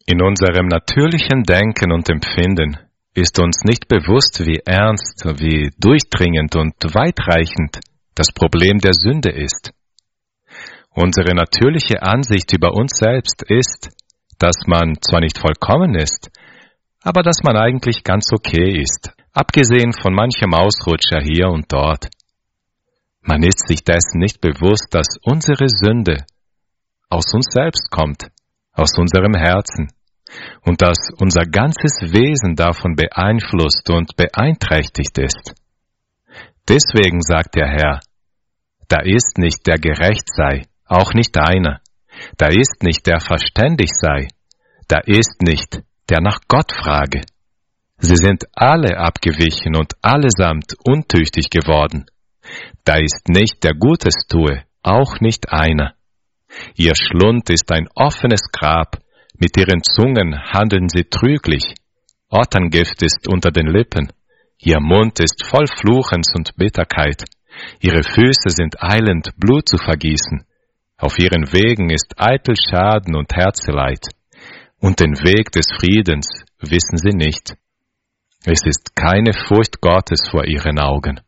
In unserem natürlichen Denken und Empfinden ist uns nicht bewusst, wie ernst, wie durchdringend und weitreichend das Problem der Sünde ist. Unsere natürliche Ansicht über uns selbst ist, dass man zwar nicht vollkommen ist, aber dass man eigentlich ganz okay ist, abgesehen von manchem Ausrutscher hier und dort. Man ist sich dessen nicht bewusst, dass unsere Sünde aus uns selbst kommt, aus unserem Herzen, und dass unser ganzes Wesen davon beeinflusst und beeinträchtigt ist. Deswegen sagt der Herr, da ist nicht der gerecht sei, auch nicht einer, da ist nicht der verständig sei, da ist nicht der nach Gott frage. Sie sind alle abgewichen und allesamt untüchtig geworden. Da ist nicht der Gutes tue, auch nicht einer. Ihr Schlund ist ein offenes Grab, mit ihren Zungen handeln sie trüglich. Otterngift ist unter den Lippen. Ihr Mund ist voll Fluchens und Bitterkeit. Ihre Füße sind eilend, Blut zu vergießen. Auf ihren Wegen ist eitel Schaden und Herzeleid. Und den Weg des Friedens wissen sie nicht. Es ist keine Furcht Gottes vor ihren Augen.